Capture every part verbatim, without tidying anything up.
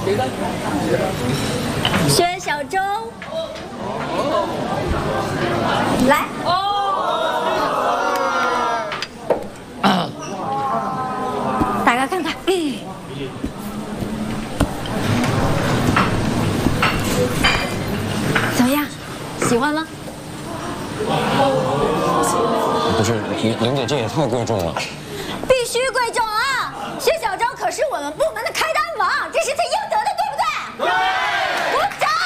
薛小周，来。大家看看，嗯，怎么样？喜欢吗？ 不是，玲玲姐，这也太贵重了。 必须贵重啊！薛小周可是我们部门的开单王，这是他应得的，对不对？对。鼓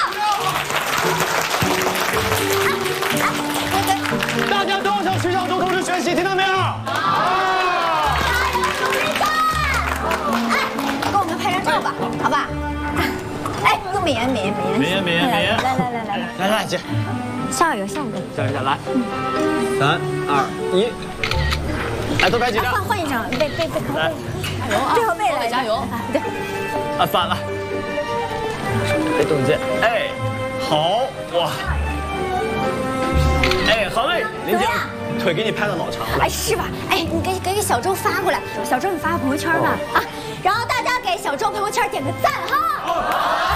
掌！ 大家都要向薛小周同志学习，听到没有？ 加油，努力干！哎，跟我们拍张照吧，好吧？哎，给我美颜，美颜，美颜， 美颜，美颜，美颜！ 来来来来来， 来来姐， 笑有笑的， 笑一下，来，三二一，来多拍几张。 换换一张，背背背靠背，背后背来，加油！对， 啊反了，别动剑，哎，好哇，哎好嘞，林姐，腿给你拍的老长了。 哎是吧？哎，你给给给小周发过来，小周你发个朋友圈吧啊，然后大家给小周朋友圈点个赞哈。